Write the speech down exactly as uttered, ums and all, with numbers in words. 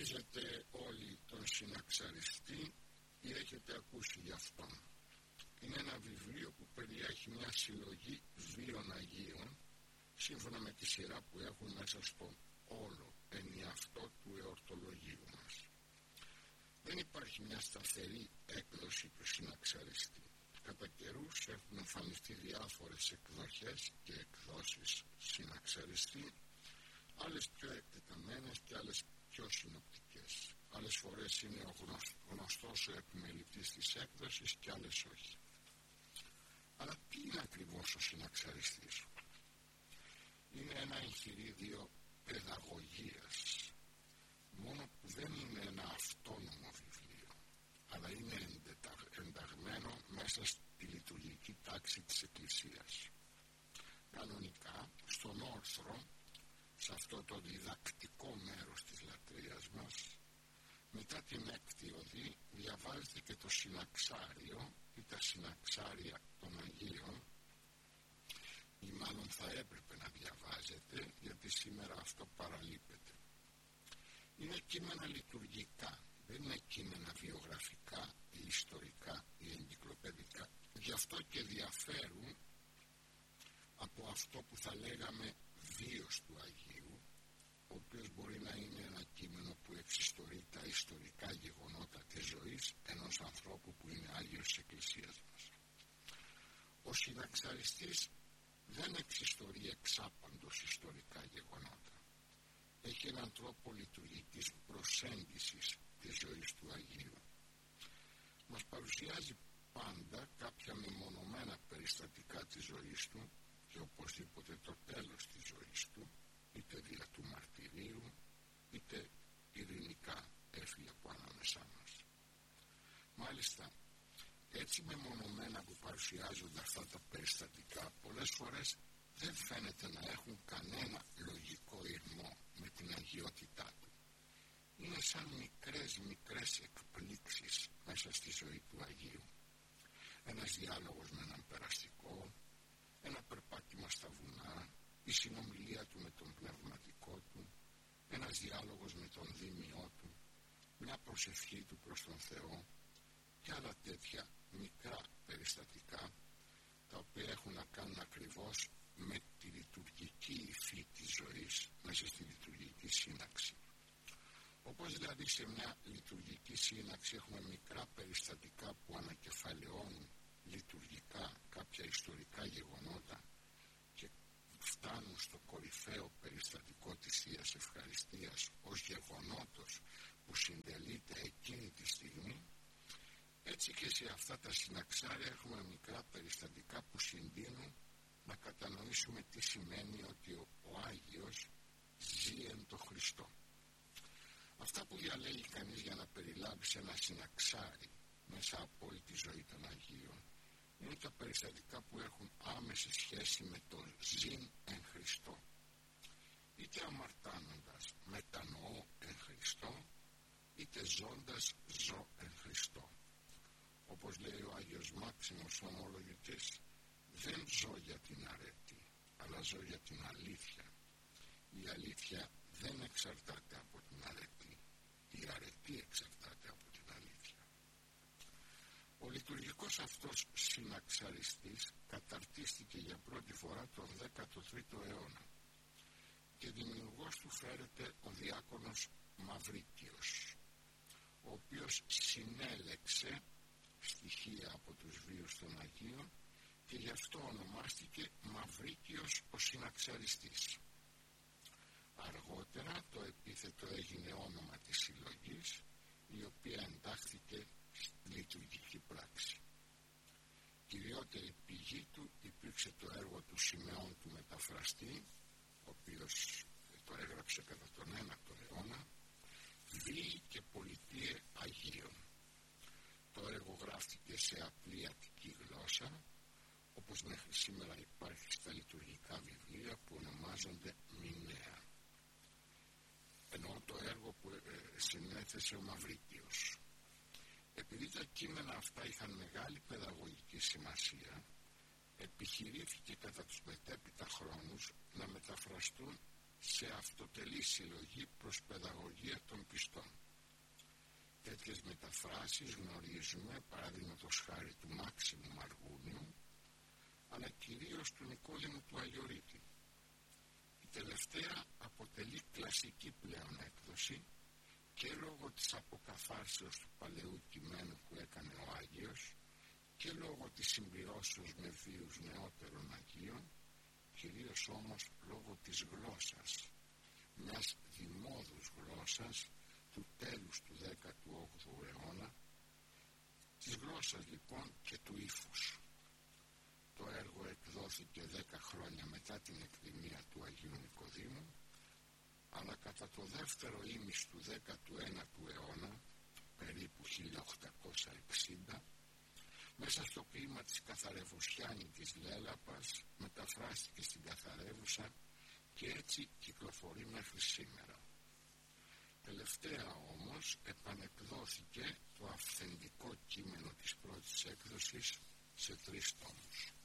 Γνωρίζετε όλοι τον συναξαριστή ή έχετε ακούσει γι' αυτόν. Είναι ένα βιβλίο που περιέχει μια συλλογή βίων Αγίων σύμφωνα με τη σειρά που έχουν μέσα στο όλο ενιαυτό του εορτολογίου μας. Δεν υπάρχει μια σταθερή έκδοση του συναξαριστή. Κατά καιρούς έχουν εμφανιστεί διάφορες εκδοχές και εκδόσεις συναξαριστή, άλλες πιο εκτεταμένες και άλλες πιο συνοπτικές. Άλλες φορές είναι ο γνωστός ο επιμελητής της έκδοσης και άλλες όχι. Αλλά τι είναι ακριβώς ο συναξαριστής? Είναι ένα εγχειρίδιο παιδαγωγίας, μόνο που δεν είναι ένα αυτόνομο βιβλίο, αλλά είναι ενταγμένο μέσα στη λειτουργική τάξη της Εκκλησίας. Κανονικά, στον όρθρο, σε αυτό το διδακτικό μέρος της λατρείας μας, μετά την έκτη οδή διαβάζεται και το συναξάριο ή τα συναξάρια των Αγίων, ή μάλλον θα έπρεπε να διαβάζετε, γιατί σήμερα αυτό παραλείπεται. Είναι κείμενα λειτουργικά, δεν είναι κείμενα βιογραφικά ή ιστορικά ή εγκυκλοπαιδικά. Γι' αυτό και διαφέρουν από αυτό που θα λέγαμε βίος του Αγίου, ο οποίος μπορεί να είναι ένα κείμενο που εξιστορεί τα ιστορικά γεγονότα της ζωής ενός ανθρώπου που είναι Άγιος της Εκκλησίας μας. Ο συναξαριστής δεν εξιστορεί εξάπαντος ιστορικά γεγονότα. Έχει έναν τρόπο λειτουργικής προσέγγισης της ζωής του Αγίου. Μας παρουσιάζει πάντα κάποια μεμονωμένα περιστατικά της ζωής του και οπωσδήποτε το τέλος της ζωής του, είτε δια του μαρτυρίου, είτε ειρηνικά έφυγε από ανάμεσά μας. Μάλιστα, έτσι μεμονωμένα που παρουσιάζονται αυτά τα περιστατικά, πολλές φορές δεν φαίνεται να έχουν κανένα λογικό ηρμό με την αγιότητά του. Είναι σαν μικρές μικρές εκπλήξεις μέσα στη ζωή του Αγίου. Ένας διάλογος με έναν περαστικό, ένα περπάτημα στα βουνά, η συνομιλία του με τον πνευματικό του, ένας διάλογος με τον δήμιό του, μια προσευχή του προς τον Θεό και άλλα τέτοια μικρά περιστατικά, τα οποία έχουν να κάνουν ακριβώς με τη λειτουργική υφή της ζωής μέσα στη λειτουργική σύναξη. Όπως δηλαδή σε μια λειτουργική σύναξη έχουμε μικρά περιστατικά που ανακεφαλαιώνουν λειτουργικά κάποια ιστορικά γεγονότα και φτάνουν στο κορυφαίο περιστατικό της Θείας Ευχαριστίας ως γεγονότος που συντελείται εκείνη τη στιγμή, έτσι και σε αυτά τα συναξάρια έχουμε μικρά περιστατικά που συντείνουν να κατανοήσουμε τι σημαίνει ότι ο, ο Άγιος ζει εν το Χριστό. Αυτά που διαλέγει κανείς για να περιλάβει σε ένα συναξάρι μέσα από όλη τη ζωή των Αγίων είναι τα περιστατικά που έχουν άμεση σχέση με το ζήν εν Χριστώ. Είτε αμαρτάνοντας μετανοώ εν Χριστώ, είτε ζώντας ζω εν Χριστώ. Όπως λέει ο Άγιος Μάξιμος ο ομολογητής, δεν ζω για την αρετή, αλλά ζω για την αλήθεια. Η αλήθεια δεν εξαρτάται από την αρετή, η αρετή εξαρτάται από την αλήθεια. Ο λειτουργικός αυτός συναξαριστής καταρτίστηκε για πρώτη φορά τον δέκατο τρίτο αιώνα και δημιουργός του φέρεται ο διάκονος Μαυρίκιος, ο οποίος συνέλεξε στοιχεία από τους βίους των Αγίων και γι' αυτό ονομάστηκε Μαυρίκιος ο συναξαριστής. Αργότερα το επίθετο έγινε όνομα της συλλογής, η οποία εντάχθηκε στη λειτουργική πράξη. Κυριότερη πηγή του υπήρξε το έργο του Σιμεών του Μεταφραστή, ο οποίος το έγραψε κατά τον ένατο αιώνα, «Βίοι και πολιτείε Αγίων». Το έργο γράφτηκε σε απλή αττική γλώσσα, όπως μέχρι σήμερα υπάρχει στα λειτουργικά βιβλία που ονομάζονται μηνέα. Ενώ το έργο που ε, συνέθεσε ο Μαυρίκιος. Επειδή τα κείμενα αυτά είχαν μεγάλη παιδαγωγική σημασία, επιχειρήθηκε κατά τους μετέπειτα χρόνους να μεταφραστούν σε αυτοτελή συλλογή προς παιδαγωγία των πιστών. Τέτοιες μεταφράσεις γνωρίζουμε, παραδείγματος χάρη του Μάξιμου Μαργούνιου, αλλά κυρίως του Νικόδημου του Αγιορείτη. Η τελευταία αποτελεί κλασική πλέον έκδοση και λόγω της αποκαθάρσεως του παλαιού κειμένου που έκανε ο Άγιος και λόγω της συμπληρώσεως με βίους νεότερων Αγίων, κυρίως όμως λόγω της γλώσσας, μιας δημόδους γλώσσας του τέλους του δέκατου όγδοου αιώνα, της γλώσσας λοιπόν και του ύφους. Το έργο εκδόθηκε δέκα χρόνια μετά την εκδημία του Αγίου Νικοδήμου, αλλά κατά το δεύτερο ήμις του δέκατου ένατου αιώνα, περίπου χίλια οκτακόσια εξήντα, μέσα στο κλίμα της καθαρευουσιάνικης λέλαπας μεταφράστηκε στην καθαρεύουσα και έτσι κυκλοφορεί μέχρι σήμερα. Τελευταία όμως επανεκδόθηκε το αυθεντικό κείμενο της πρώτης έκδοσης σε τρεις τόμους.